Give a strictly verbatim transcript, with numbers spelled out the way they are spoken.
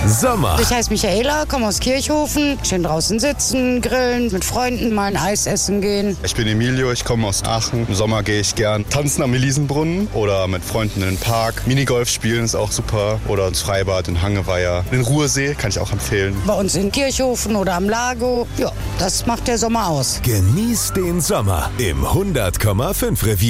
Sommer. Ich heiße Michaela, komme aus Kirchhofen. Schön draußen sitzen, grillen, mit Freunden mal ein Eis essen gehen. Ich bin Emilio, ich komme aus Aachen. Im Sommer gehe ich gern tanzen am Elisenbrunnen oder mit Freunden in den Park. Minigolf spielen ist auch super. Oder ins Freibad, in Hangeweiher. Den Ruhrsee kann ich auch empfehlen. Bei uns in Kirchhofen oder am Lago. Ja, das macht der Sommer aus. Genieß den Sommer im hundert Komma fünf Revier.